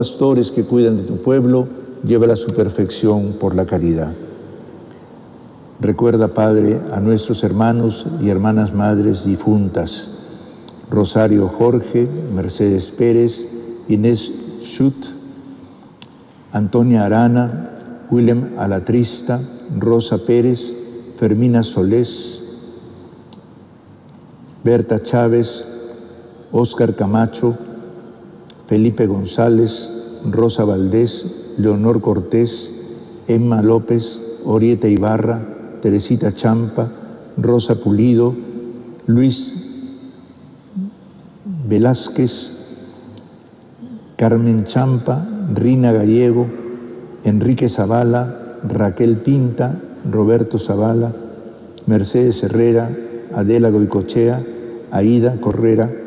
pastores que cuidan de tu pueblo, llévala a su perfección por la caridad. Recuerda, Padre, a nuestros hermanos y hermanas madres difuntas, Rosario Jorge, Mercedes Pérez, Inés Schutt, Antonia Arana, Willem Alatrista, Rosa Pérez, Fermina Solés, Berta Chávez, Óscar Camacho, Felipe González, Rosa Valdés, Leonor Cortés, Emma López, Orieta Ibarra, Teresita Champa, Rosa Pulido, Luis Velázquez, Carmen Champa, Rina Gallego, Enrique Zavala, Raquel Pinta, Roberto Zavala, Mercedes Herrera, Adela Goicochea, Aida Correra,